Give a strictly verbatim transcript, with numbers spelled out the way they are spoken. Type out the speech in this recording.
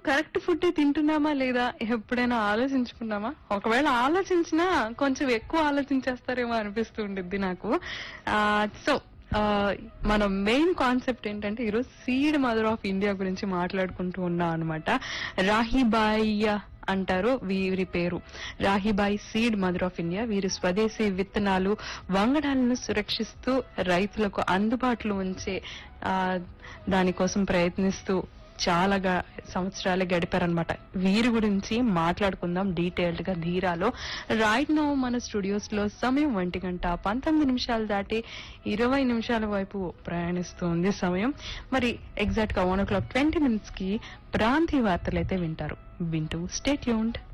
Correct food తింటున్నామా లేదా ఎప్పుడైనా ఆలోచించుకున్నామా? ఒకవేళ ఆలోచించినా కొంచెం ఎక్కువ ఆలోచించేస్తారేమో అనిపిస్తూ ఉండిద్ది నాకు. సో మన మెయిన్ కాన్సెప్ట్ ఏంటంటే ఈరోజు సీడ్ మదర్ ఆఫ్ ఇండియా గురించి మాట్లాడుకుంటూ ఉన్నాం అనమాట. రాహిబాయి అంటారు వీరి పేరు. Rahibai seed mother of India. వీరు స్వదేశీ విత్తనాలు, వంగడాలను సురక్షిస్తూ రైతులకు అందుబాటులో ఉంచే ఆ దానికోసం ప్రయత్నిస్తూ చాలా సంవత్సరాలే గడిపారనమాట. వీరి గురించి మాట్లాడుకుందాం డీటెయిల్డ్ గా ధీరాలో. రైట్ నౌ మన స్టూడియోస్ లో సమయం ఒంటి గంట పంతొమ్మిది నిమిషాలు దాటి ఇరవై నిమిషాల వైపు ప్రయాణిస్తుంది సమయం. మరి ఎగ్జాక్ట్ గా వన్ ఓ క్లాక్ ట్వంటీ మినిట్స్ కి ప్రాంతీయ వార్తలు అయితే వింటారు. వింటూ స్టే ట్యూన్డ్.